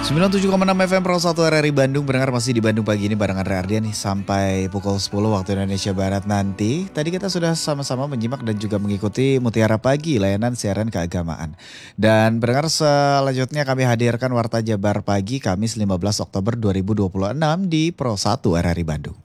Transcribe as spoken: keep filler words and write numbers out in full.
sembilan puluh tujuh koma enam F M Pro satu R R I Bandung, pendengar masih di Bandung pagi ini barengan Ray Ardian nih sampai pukul sepuluh waktu Indonesia Barat nanti. Tadi kita sudah sama-sama menyimak dan juga mengikuti Mutiara Pagi, layanan siaran keagamaan. Dan pendengar selanjutnya kami hadirkan Warta Jabar Pagi Kamis lima belas Oktober dua ribu dua puluh enam di Pro satu R R I Bandung.